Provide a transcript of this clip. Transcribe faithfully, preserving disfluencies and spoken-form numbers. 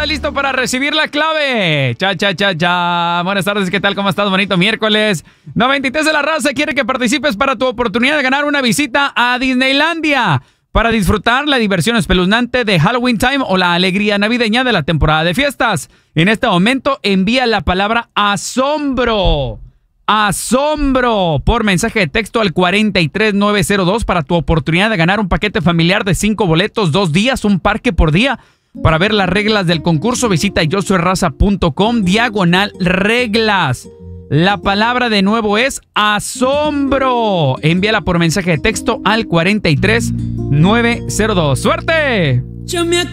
¿Estás listo para recibir la clave? Cha, cha, cha, cha. Buenas tardes, ¿qué tal? ¿Cómo estás? Bonito miércoles. noventa y tres de la raza quiere que participes para tu oportunidad de ganar una visita a Disneylandia para disfrutar la diversión espeluznante de Halloween Time o la alegría navideña de la temporada de fiestas. En este momento, envía la palabra asombro. Asombro por mensaje de texto al cuarenta y tres nueve cero dos para tu oportunidad de ganar un paquete familiar de cinco boletos, dos días, un parque por día. Para ver las reglas del concurso, visita yo soy raza punto com diagonal reglas. La palabra de nuevo es asombro. Envíala por mensaje de texto al cuarenta y tres nueve cero dos. ¡Suerte! Yo me